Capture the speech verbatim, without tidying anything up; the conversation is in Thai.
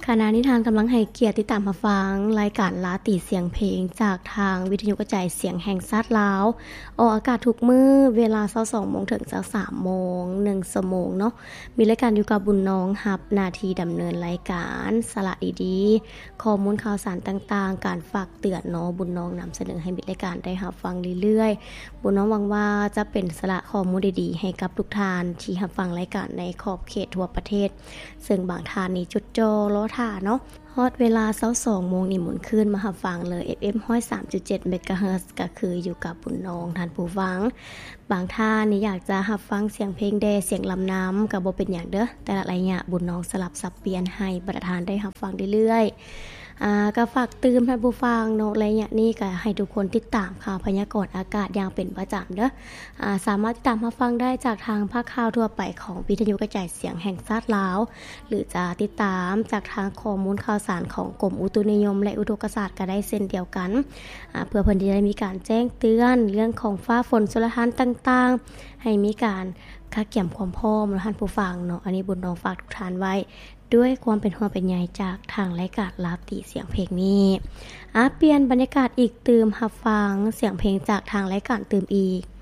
ขณะนี้ทางกำลังให้เกียรติติดตามรับฟังรายการลาตีเสียงเพลงจากทางวิทยุกระจายเสียงแห่งชาติลาวออกอากาศทุกมื้อเวลา ยี่สิบสองโมง ถึง สามโมง หนึ่งชั่วโมงเนาะมีรายการอยู่กับบุญน้องรับหน้าที่ดำเนินรายการสาระดีๆข้อมูลข่าวสารต่างๆการฝากเตือนเนาะบุญน้องนำเสนอให้มิตรรายการได้รับฟังเรื่อยๆบุญน้องหวังว่าจะเป็นสาระข้อมูลดีๆให้กับทุกท่านที่รับฟังรายการในขอบเขตทั่วประเทศซึ่งบางท่านนี่จุดจอรอท่าเนาะฮอดเวลา ยี่สิบสองโมง นี่หมุนขึ้นมารับฟังเลย เอฟ เอ็ม หนึ่งร้อยสามจุดเจ็ด เมกะเฮิรตซ์ ก็คืออยู่กับบุญน้องท่านผู้ฟังบางท่านนี่อยากจะรับฟังเสียงเพลงแดเสียงลำน้ำก็บ่เป็นหยังเด้อแต่ละระยะบุญน้องสลับสับเปลี่ยนให้ประธานได้รับฟังเรื่อยๆอ่าก็ฝากเตือนท่านผู้ฟังเนาะระยะนี้ก็ให้ทุกคนติดตามข่าวพยากรณ์อากาศอย่างเป็นประจำเด้ออ่าสามารถติดตามรับฟังได้จากทางภาคข่าวทั่วไปของวิทยุกระจายเสียงแห่งชาติลาวหรือจะติดตามจากทางข้อมูลข่าวสารของกรมอุตุนิยมและอุทกศาสตร์ก็ได้เช่นเดียวกันอ่าเพื่อเพิ่นจะได้มีการแจ้งเตือนเรื่องของฟ้าฝนชลทานต่างๆให้มีการคัดเก็บความพร้อมท่านผู้ฟังเนาะอันนี้บุญน้องฝากทุกท่านไว้ด้วยความเป็นห่วงเป็นใยจากทางรายการลาตีเสียงเพลงนี้อ่ะเปลี่ยนบรรยากาศอีกตื่มรับฟังเสียงเพลงจากทางรายการตื่มอีก